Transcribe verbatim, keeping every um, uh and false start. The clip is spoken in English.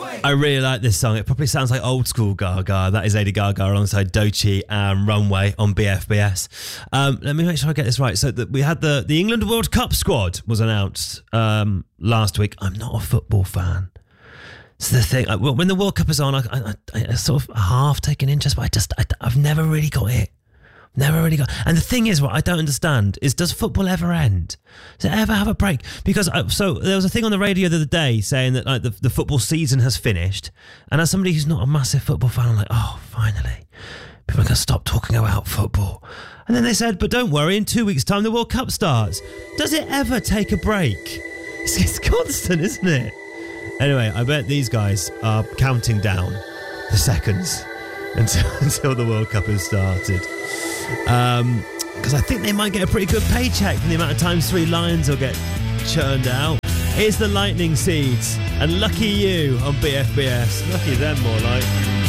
I really like this song. It probably sounds like old school Gaga. That is Lady Gaga alongside Doechii and Runway on B F B S. Um, let me make sure I get this right. So that we had the, the England World Cup squad was announced um, last week. I'm not a football fan. It's the thing. I, when the World Cup is on, I, I, I, I sort of half take an interest, but I just, I, I've never really got it. Never really got. And the thing is, what I don't understand is, does football ever end? Does it ever have a break? Because I, so there was a thing on the radio the other day saying that like the, the football season has finished, and as somebody who's not a massive football fan, I'm like, oh, finally, people are going to stop talking about football. And then they said, but don't worry, in two weeks' time the World Cup starts. Does it ever take a break? It's, it's constant, isn't it? Anyway, I bet these guys are counting down the seconds until until the World Cup has started. Um, because I think they might get a pretty good paycheck from the amount of times three lions will get churned out. Here's the Lightning Seeds and Lucky You on B F B S. Lucky them, more like.